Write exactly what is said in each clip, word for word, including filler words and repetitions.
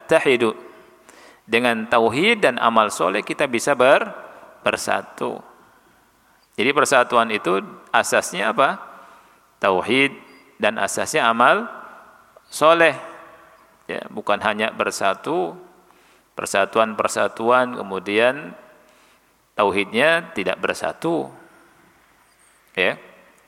tahidu. Dengan tauhid dan amal soleh kita bisa ber, bersatu. Jadi persatuan itu asasnya apa? Tauhid dan asasnya amal soleh. Ya, bukan hanya bersatu, persatuan-persatuan kemudian tauhidnya tidak bersatu. Ya.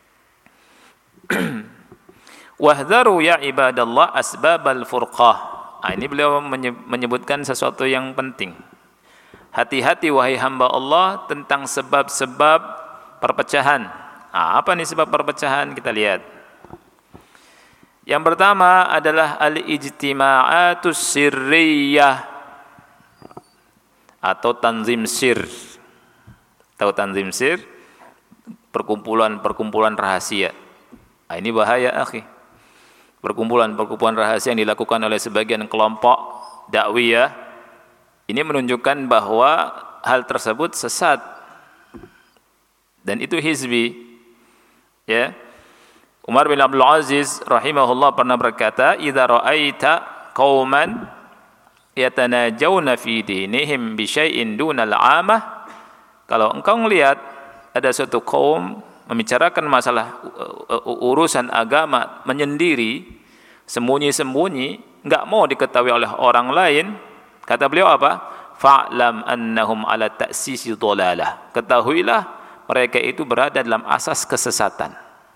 Wahdharu ya ibadallah asbabal furqah. Nah, ini beliau menyebutkan sesuatu yang penting. Hati-hati wahai hamba Allah tentang sebab-sebab perpecahan. Nah, apa nih sebab perpecahan? Kita lihat. Yang pertama adalah al-ijtima'atus sirriyah atau tanzim sir. Tahu tanzim sir? Perkumpulan-perkumpulan rahasia. Nah, ini bahaya, akhi. Perkumpulan-perkumpulan rahasia yang dilakukan oleh sebagian kelompok dakwiyah ini menunjukkan bahwa hal tersebut sesat dan itu hizbi. Ya, Umar bin Abdul Aziz rahimahullah pernah berkata, "Idza ra'aita qauman yatanajawna fi dinihim bi syai'in dunal 'amah." Kalau engkau melihat ada suatu kaum membicarakan masalah urusan agama menyendiri, sembunyi-sembunyi, enggak mau diketahui oleh orang lain, kata beliau apa? Fa'lam annahum ala ta'sisi dhalalah. Ketahuilah mereka itu berada dalam asas kesesatan.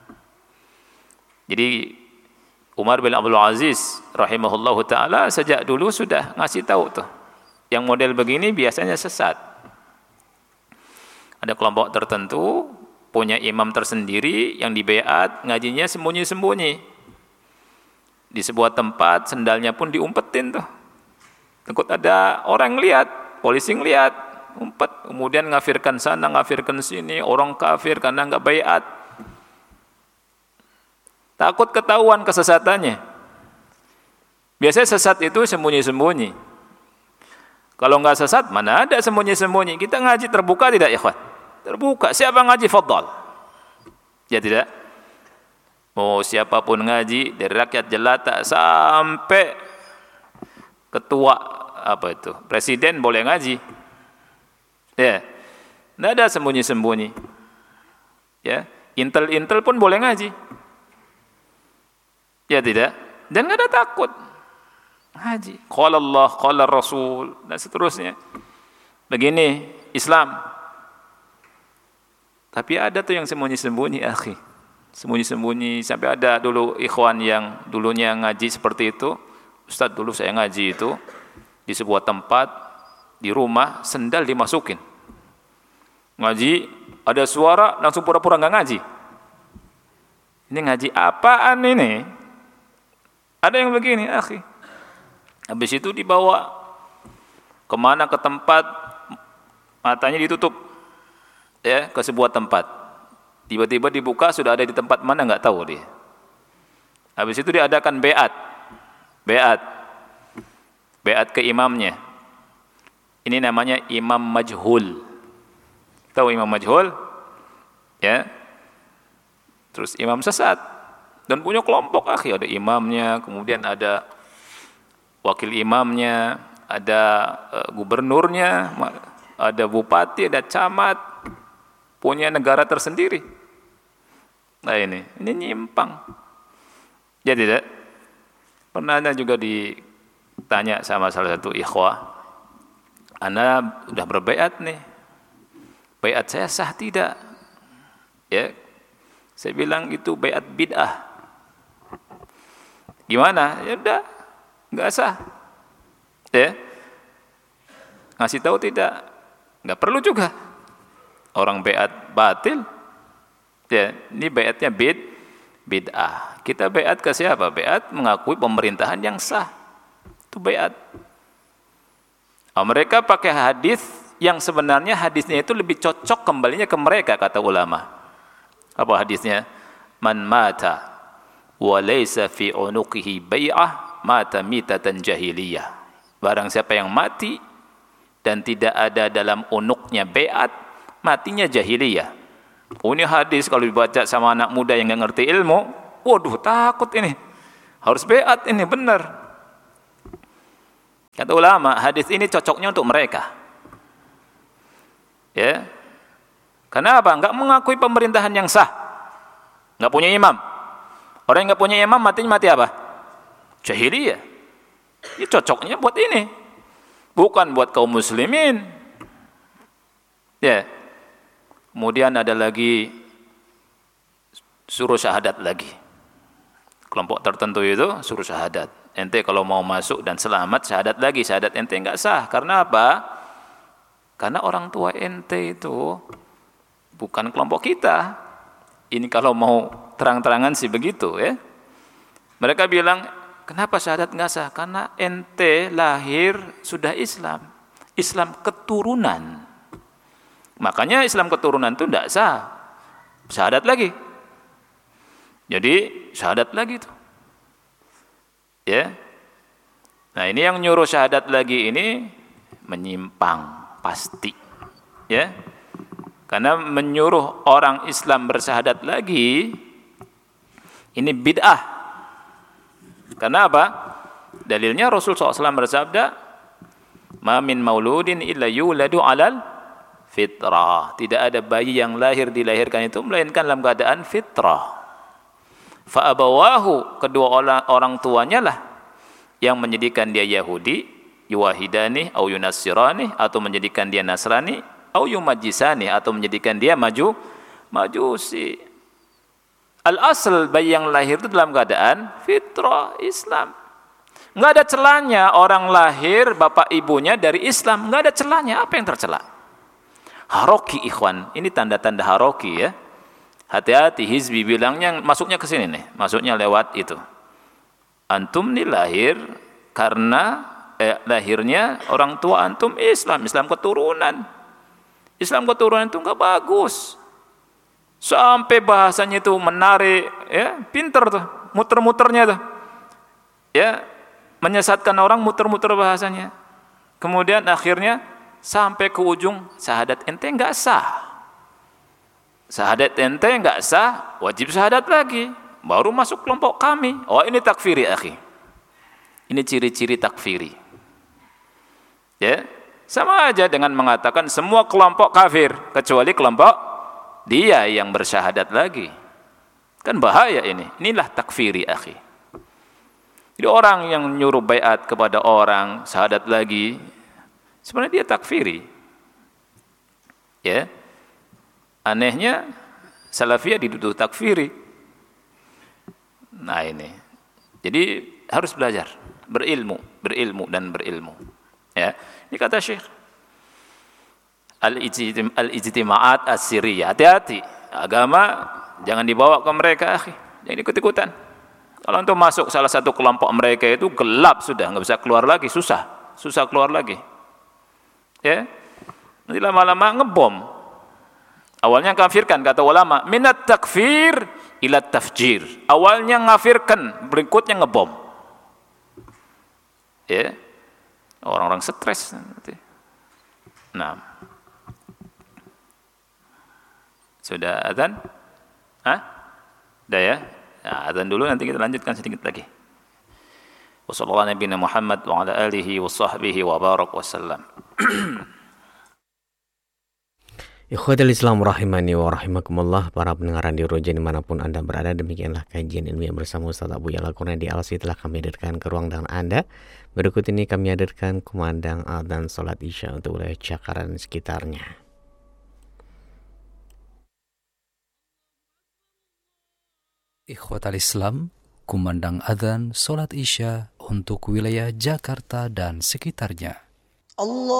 Jadi Umar bin Abdul Aziz rahimahullahu taala sejak dulu sudah ngasih tahu tuh, yang model begini biasanya sesat. Ada kelompok tertentu punya imam tersendiri yang dibaiat, ngajinya sembunyi-sembunyi. Di sebuah tempat sendalnya pun diumpetin tuh. Takut ada orang lihat, polisi ngelihat, umpet, kemudian ngafirkan sana, ngafirkan sini, orang kafir karena enggak baiat. Takut ketahuan kesesatannya. Biasanya sesat itu sembunyi-sembunyi. Kalau enggak sesat, mana ada sembunyi-sembunyi? Kita ngaji terbuka tidak, ikhwan? Terbuka, siapa ngaji fadhal. Ya tidak. Mau siapapun ngaji dari rakyat jelata sampai ketua apa itu presiden boleh ngaji. Ya, tidak ada sembunyi-sembunyi. Ya, intel-intel pun boleh ngaji. Ya tidak. Dan tidak ada takut ngaji. Qala Allah, qala Rasul dan seterusnya. Begini Islam. Tapi ada tuh yang sembunyi-sembunyi, akhi. Sembunyi-sembunyi, sampai ada dulu ikhwan yang dulunya ngaji seperti itu. Ustaz, dulu saya ngaji itu di sebuah tempat, di rumah, sendal dimasukin. Ngaji, ada suara, langsung pura-pura nggak ngaji. Ini ngaji apaan ini? Ada yang begini, akhi. Habis itu dibawa kemana, ke tempat, matanya ditutup. Ya, ke sebuah tempat. Tiba-tiba dibuka, sudah ada di tempat mana enggak tahu dia. Habis itu diadakan baiat. Baiat. Baiat ke imamnya. Ini namanya imam majhul. Tahu imam majhul? Ya. Terus imam sesat dan punya kelompok, akhi, ada imamnya, kemudian ada wakil imamnya, ada uh, gubernurnya, ada bupati, ada camat, punya negara tersendiri. Nah ini, ini nyimpang. Ya tidak. Pernah juga ditanya sama salah satu ikhwah, ana udah berbaiat nih, baiat saya sah tidak? Ya, saya bilang itu baiat bid'ah. Gimana? Ya udah, nggak sah. Ya, ngasih tahu tidak? Nggak perlu juga. Orang baiat batil, ya ini baiatnya bid, bid'ah. Kita baiat ke siapa? Baiat mengakui pemerintahan yang sah, itu baiat. Oh, mereka pakai hadis yang sebenarnya hadisnya itu lebih cocok kembalinya ke mereka, kata ulama. Apa hadisnya? Man mata wa laysa fi unuqihi bai'ah mata mitatan jahiliyah. Barang siapa yang mati dan tidak ada dalam unuknya baiat, matinya jahiliyah. Oh, ini hadis kalau dibaca sama anak muda yang nggak ngerti ilmu, waduh takut ini. Harus baiat ini, benar. Kata ulama, hadis ini cocoknya untuk mereka. Ya. Karena apa? Enggak mengakui pemerintahan yang sah. Enggak punya imam. Orang yang enggak punya imam matinya mati apa? Jahiliyah. Ini cocoknya buat ini. Bukan buat kaum muslimin. Ya. Kemudian ada lagi suruh syahadat lagi. Kelompok tertentu itu suruh syahadat. Ente kalau mau masuk dan selamat syahadat lagi. Syahadat ente enggak sah. Karena apa? Karena orang tua ente itu bukan kelompok kita. Ini kalau mau terang-terangan sih begitu ya. Mereka bilang, kenapa syahadat enggak sah? Karena ente lahir sudah Islam. Islam keturunan. Makanya Islam keturunan itu enggak sah. Syahadat lagi. Jadi syahadat lagi tuh. Ya. Nah, ini yang nyuruh syahadat lagi ini menyimpang pasti. Ya. Karena menyuruh orang Islam bersyahadat lagi ini bid'ah. Karena apa? Dalilnya Rasul shallallahu alaihi wasallam bersabda, "Ma min mauludin illa yuladu 'alal fitrah." Tidak ada bayi yang lahir dilahirkan itu melainkan dalam keadaan fitrah. Fa abawahu, kedua orang, orang tuanya lah yang menjadikan dia Yahudi, yuwahidani au yunassirani, atau menjadikan dia Nasrani, au yumajjisani, atau menjadikan dia maju majusi. Al-asl bayi yang lahir itu dalam keadaan fitrah Islam. Enggak ada celahnya orang lahir bapak ibunya dari Islam, enggak ada celahnya. Apa yang tercela? Haroki ikhwan, ini tanda-tanda haroki ya. Hati-hati, hizbi bilangnya masuknya ke sini nih, masuknya lewat itu. Antum nih lahir karena eh, lahirnya orang tua antum Islam, Islam keturunan. Islam keturunan itu enggak bagus. Sampai bahasanya itu menarik, ya, pinter tuh, muter-muternya tuh. Ya, menyesatkan orang muter-muter bahasanya. Kemudian akhirnya sampai ke ujung syahadat ente enggak sah. Syahadat ente enggak sah, wajib syahadat lagi. Baru masuk kelompok kami. Oh, ini takfiri, akhi. Ini ciri-ciri takfiri. Ya, sama aja dengan mengatakan semua kelompok kafir kecuali kelompok dia yang bersyahadat lagi. Kan bahaya ini. Inilah takfiri, akhi. Jadi orang yang nyuruh baiat kepada orang syahadat lagi, sebenarnya dia takfiri. Ya. Anehnya salafiyah dituduh takfiri. Nah ini. Jadi harus belajar, berilmu, berilmu dan berilmu. Ya. Ini kata Syekh Al-Ijtima'at As-Siriyah. Hati-hati, agama jangan dibawa ke mereka, akhi. Jangan ikut-ikutan. Kalau untuk masuk salah satu kelompok mereka itu gelap sudah, enggak bisa keluar lagi, susah. Susah keluar lagi. Ya. Nanti lama-lama ngebom. Awalnya kafirkan, kata ulama, minat takfir ila tafjir. Awalnya ngafirkan, berikutnya ngebom. Ya. Orang-orang stres nanti. Nah. Sudah azan? Hah? Sudah ya? Nah, azan dulu, nanti kita lanjutkan sedikit lagi. Wassallallahu nabiyana Muhammad wa ala alihi wa sahbihi wa barak wa sallam. Ikhwatul Islam rahimani wa rahimakumullah, para pendengar radio Roja dimanapun Anda berada, demikianlah kajian ilmiah bersama Ustaz Abu Ya'la Qurnaidi Al-Alsi telah kami hadirkan ke ruang dengan Anda. Berikut ini kami hadirkan kumandang adzan salat Isya untuk wilayah Jakarta dan sekitarnya. Ikhwatul Islam, kumandang adzan salat Isya untuk wilayah Jakarta dan sekitarnya. Allah